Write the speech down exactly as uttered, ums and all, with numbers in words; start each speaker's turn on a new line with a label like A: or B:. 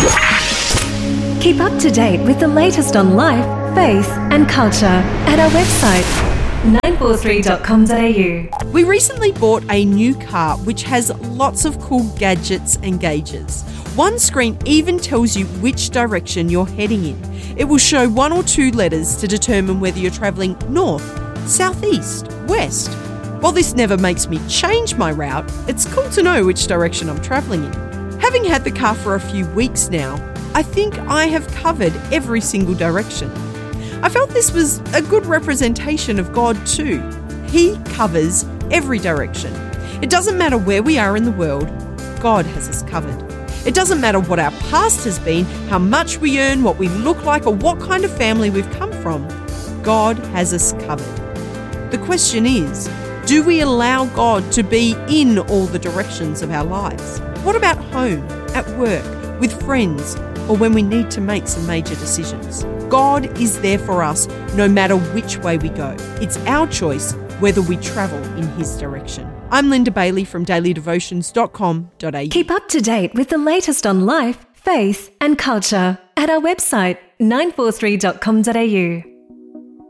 A: Keep up to date with the latest on life, faith and culture at our website nine four three dot com dot a u.
B: We recently bought a new car which has lots of cool gadgets and gauges. One screen even tells you which direction you're heading in. It will show one or two letters to determine whether you're travelling north, southeast, west. While this never makes me change my route, it's cool to know which direction I'm travelling in. Having had the car for a few weeks now, I think I have covered every single direction. I felt this was a good representation of God too. He covers every direction. It doesn't matter where we are in the world, God has us covered. It doesn't matter what our past has been, how much we earn, what we look like, or what kind of family we've come from. God has us covered. The question is, do we allow God to be in all the directions of our lives? What about home, at work, with friends, or when we need to make some major decisions? God is there for us no matter which way we go. It's our choice whether we travel in His direction. I'm Linda Bailey from daily devotions dot com dot a u.
A: Keep up to date with the latest on life, faith and culture at our website nine four three dot com dot a u.